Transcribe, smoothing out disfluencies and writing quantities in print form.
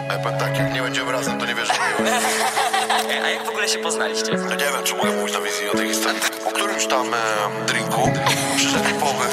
Powiem tak, jak nie będziemy razem, to nie wierzę w miłość. A jak w ogóle się poznaliście? Ja nie wiem, czy mogę mówić na wizji o tej historii. Po którymś tam drinku przyszedł po